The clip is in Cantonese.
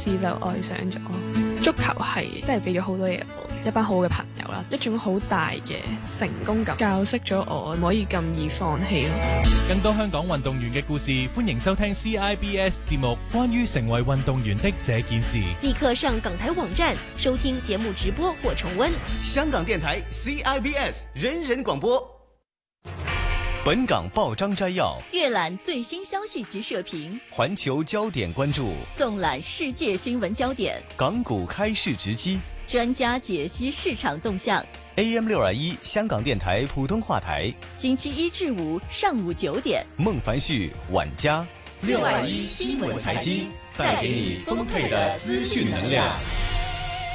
試就愛上咗。足球係真係俾咗好多嘢我，一班好嘅朋友啦，一種好大嘅成功感，教識咗我唔可以咁易放棄咯。 更多香港運動員嘅故事，歡迎收聽 CIBS 節目《關於成為運動員的這件事》。 立刻上港台網站收聽節目直播或重溫。 香港電台 CIBS 人人廣播。本港報章摘要， 閱覽最新消息及社評， 環球焦點關注， 縱覽世界新聞焦點， 港股開市直擊， 專家解析市場動向。 AM621香港電台普通話台， 星期一至五上午9點， 孟凡旭、晚家 621新聞財經， 帶給你豐沛的資訊能量。